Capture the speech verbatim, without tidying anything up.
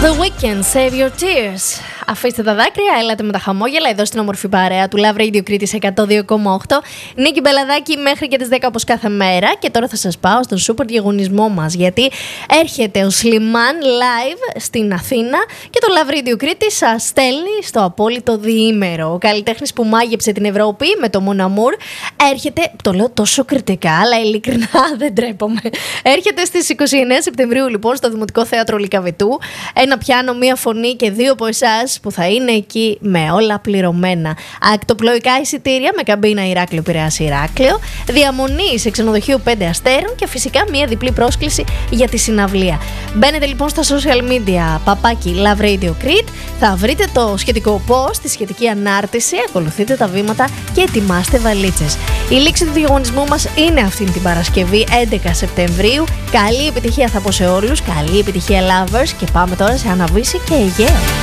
The Weeknd, Save Your Tears. Αφήστε τα δάκρυα, έλατε με τα χαμόγελα εδώ στην όμορφη παρέα του Love Radio Κρήτης εκατό δύο κόμμα οκτώ. Νίκη Μπελαδάκη μέχρι και τις δέκα όπως κάθε μέρα. Και τώρα θα σας πάω στον σούπερ διαγωνισμό μας, γιατί έρχεται ο Σλιμάν live στην Αθήνα και το Love Radio Κρήτης σας στέλνει στο απόλυτο διήμερο. Ο καλλιτέχνης που μάγεψε την Ευρώπη με το Mon Amour έρχεται, το λέω τόσο κριτικά, αλλά ειλικρινά δεν τρέπομαι. Έρχεται στις είκοσι εννέα Σεπτεμβρίου λοιπόν στο Δημοτικό Θέατρο Λυκαβητού. Ένα πιάνο, μία φωνή και δύο από εσάς που θα είναι εκεί με όλα πληρωμένα. Ακτοπλοϊκά εισιτήρια με καμπίνα Ηράκλειο Πειραιάς Ηράκλειο, διαμονή σε ξενοδοχείο πέντε αστέρων και φυσικά μία διπλή πρόσκληση για τη συναυλία. Μπαίνετε λοιπόν στα social media παπάκι Love Radio Crete, θα βρείτε το σχετικό post, τη σχετική ανάρτηση, ακολουθείτε τα βήματα και ετοιμάστε βαλίτσες. Η λήξη του διαγωνισμού μας είναι αυτή την Παρασκευή έντεκα Σεπτεμβρίου. Καλή επιτυχία θα πω σε όλους, καλή επιτυχία lovers και πάμε τώρα σε Αναβίση και Αιγαίο.